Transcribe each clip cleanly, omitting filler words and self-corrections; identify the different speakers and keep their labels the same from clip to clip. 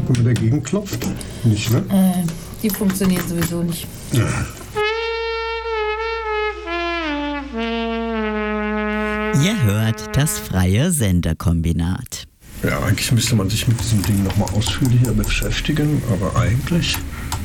Speaker 1: Und wenn dagegen klopft? Nicht, ne?
Speaker 2: Die funktioniert sowieso nicht.
Speaker 1: Ja.
Speaker 3: Ihr hört das freie Senderkombinat.
Speaker 1: Ja, eigentlich müsste man sich mit diesem Ding nochmal ausführlicher beschäftigen, aber eigentlich...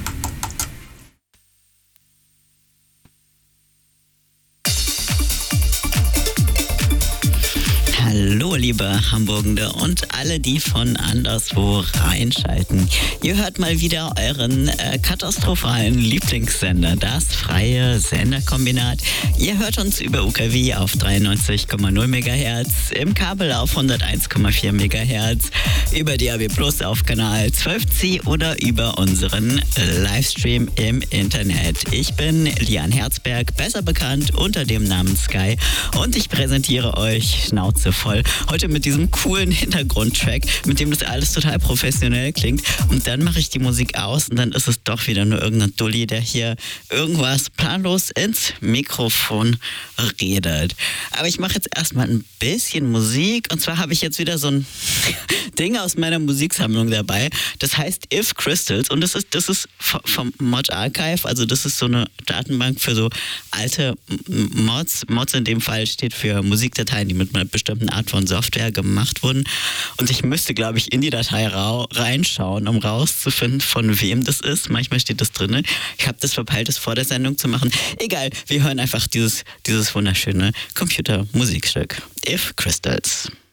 Speaker 3: Hallo liebe Hamburgende und alle, die von anderswo reinschalten. Ihr hört mal wieder euren katastrophalen Lieblingssender, das freie Senderkombinat. Ihr hört uns über UKW auf 93,0 MHz, im Kabel auf 101,4 MHz, über DAB Plus auf Kanal 12C oder über unseren Livestream im Internet. Ich bin Lian Herzberg, besser bekannt unter dem Namen Sky, und ich präsentiere euch Schnauze voll heute mit diesem coolen Hintergrundtrack, mit dem das alles total professionell klingt, und dann mache ich die Musik aus und dann ist es doch wieder nur irgendein Dulli, der hier irgendwas planlos ins Mikrofon redet. Aber ich mache jetzt erstmal ein bisschen Musik, und zwar habe ich jetzt wieder so ein Ding aus meiner Musiksammlung dabei, das heißt If Crystals, und das ist vom Mod Archive, also das ist so eine Datenbank für so alte Mods. Mods in dem Fall steht für Musikdateien, die mit einer bestimmten Art von Software gemacht wurden, und ich müsste, glaube ich, in die Datei reinschauen, um rauszufinden, von wem das ist. Manchmal steht das drin. Ich habe das verpeilt, das vor der Sendung zu machen. Egal, wir hören einfach dieses wunderschöne Computermusikstück. If Crystals.